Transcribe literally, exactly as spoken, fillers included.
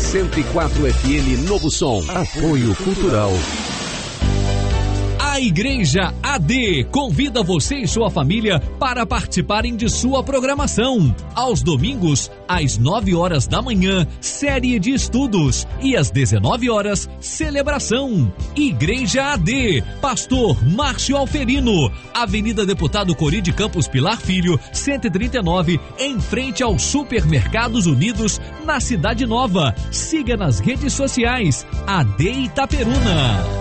cento e quatro F M Novo Som. Apoio Cultural. A Igreja A D convida você e sua família para participarem de sua programação. Aos domingos, às nove horas da manhã, série de estudos e às dezenove horas, celebração. Igreja A D, Pastor Márcio Alferino, Avenida Deputado Cori de Campos Pilar Filho, cento e trinta e nove, em frente aos Supermercados Unidos, na Cidade Nova. Siga nas redes sociais, A D Itaperuna.